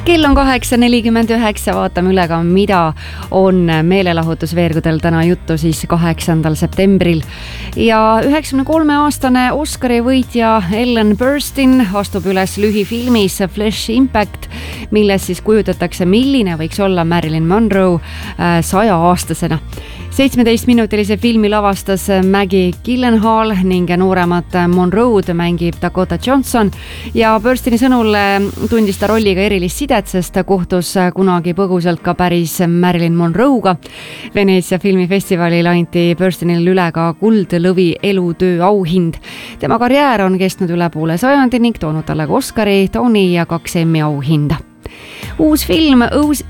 Kell on 8:49, vaatame üle ka, mida on meelelahutusveergudel täna juttu siis 8. septembril. Ja 93-aastane Oscari võitja Ellen Burstyn astub üles lühifilmis Flesh Impact, milles siis kujutatakse, milline võiks olla Marilyn Monroe 100-aastasena. 17-minutilise filmi lavastas Maggie Gyllenhaal ning nooremat Monroe'd mängib Dakota Johnson ja Burstyni sõnul tundis ta rolliga erilist sidet, sest ta kohtus kunagi põgusalt ka päris Marilyn Monroe'ga. Veneetsia filmifestivalil anti Burstynile üle ka Kuldlõvi elutöö auhind. Tema karjäär on kestnud üle poole sajandi ning toonud talle ka Oscari, Tony ja 2 Emmy auhinda. Uus film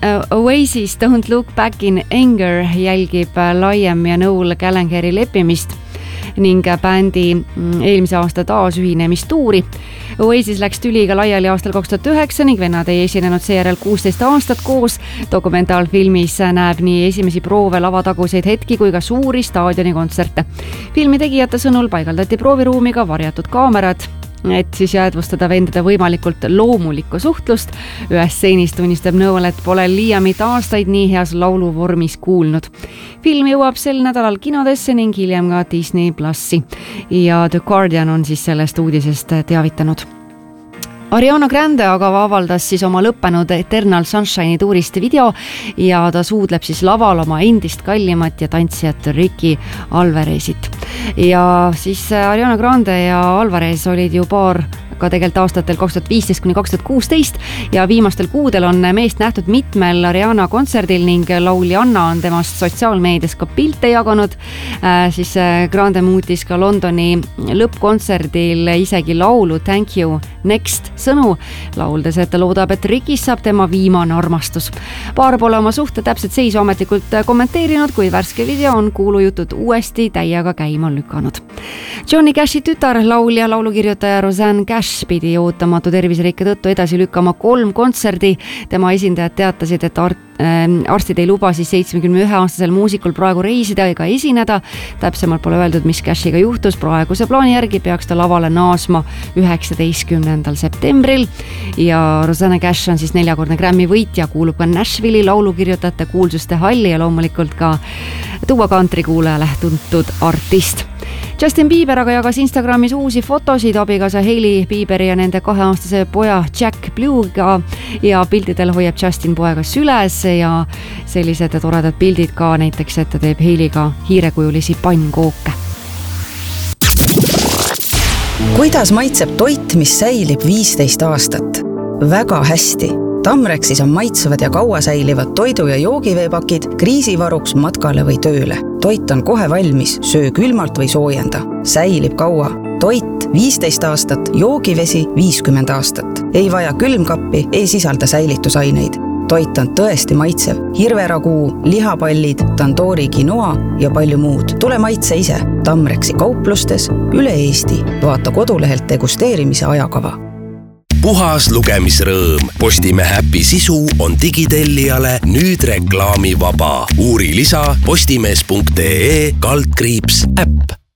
Oasis Don't Look Back in Anger jälgib Liam ja Noel Gallagheri leppimist ning bändi eelmise aasta taasühinemistuuri. Oasis läks tüliga laiali aastal 2009 ning vennad ei esinenud seejärel 16 aastat koos. Dokumentaalfilmis näeb nii esimesi proove lavataguseid hetki kui ka suuri staadionikontserte. Filmi tegijate sõnul paigaldati prooviruumiga varjatud kaamerad, et siis jäädvustada vendade võimalikult loomulikku suhtlust. Ühes stseenis tunnistab Noel, et pole Liamit aastaid nii heas lauluvormis kuulnud. Film jõuab sel nädalal kinodesse ning hiljem ka Disney Plussi ja The Guardian on siis sellest uudisest teavitanud. Ariana Grande aga avaldas siis oma lõppenud Eternal Sunshine'i tuurist video ja ta suudleb siis laval oma endist kallimat ja tantsijat Ricky Alvarezit. Ja siis Ariana Grande ja Alvarez olid ju paar ka tegelikult aastatel 2015 kuni 2016 ja viimastel kuudel on meest nähtud mitmel Ariana kontserdil ning lauljanna on temast sotsiaalmeedias ka pilte jaganud. Siis Grande muutis ka Londoni lõppkontserdil isegi laulu Thank You Next sõnu, lauldes, et ta loodab, et Rikis saab tema viimane armastus. Paar pole oma suhte täpselt seisu ametlikult kommenteerinud, kuid värske video on kuulujutud uuesti täiega käima lükanud. Johnny Cashi tütar, laulja, laulukirjutaja Rosanne Cash pidi ootamatu terviserikke tõttu edasi lükkama 3 kontserdi. Tema esindajad teatasid, et arstid ei luba siis 71-aastasel muusikul praegu reisida ega esineda. Täpsemalt pole öeldud, mis Cashiga juhtus. Praeguse plaani järgi peaks ta lavale naasma 19. septembril ja Rosanne Cash on siis 4-kordne Grammy võitja, kuulub ka Nashville'i laulukirjutajate kuulsuste halli ja loomulikult ka tuua kantrikuulajale tuntud artist. Justin Bieber aga jagas Instagramis uusi fotosid abikaasa Hailey Bieberi ja nende 2-aastase poja Jack Blue'ga ja pildidel hoiab Justin poega süles ja sellised toredad pildid ka näiteks, et ta teeb Hailey'ga hiirekujulisi pannkooke. Kuidas maitseb toit, mis säilib 15 aastat? Väga hästi! Tamrexis on maitsevad ja kaua säilivad toidu- ja joogiveepakid kriisivaruks matkale või tööle. Toit on kohe valmis, söö külmalt või soojenda. Säilib kaua. Toit 15 aastat, joogivesi 50 aastat. Ei vaja külmkappi, ei sisalda säilitusaineid. Toit on tõesti maitsev. Hirveraguu, lihapallid, tandoori quinoa ja palju muud. Tule maitse ise. Tamrexi kauplustes üle Eesti. Vaata kodulehelt degusteerimise ajakava. Puhas lugemisrõõm. Postimehe äpi sisu on digitellijale nüüd reklaamivaba. Uuri lisa postimees.ee/äpp.